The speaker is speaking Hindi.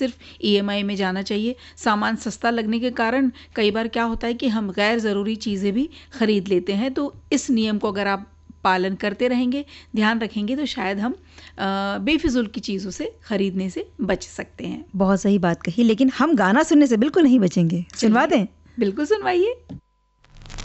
सिर्फ EMI में जाना चाहिए। सामान सस्ता लगने के कारण कई बार क्या होता है कि हम गैर ज़रूरी चीज़ें भी खरीद लेते हैं। तो इस नियम को अगर आप पालन करते रहेंगे, ध्यान रखेंगे, तो शायद हम बेफिजूल की चीज़ों से खरीदने से बच सकते हैं। बहुत सही बात कही, लेकिन हम गाना सुनने से बिल्कुल नहीं बचेंगे। सुनवा दें? बिल्कुल सुनवाइए।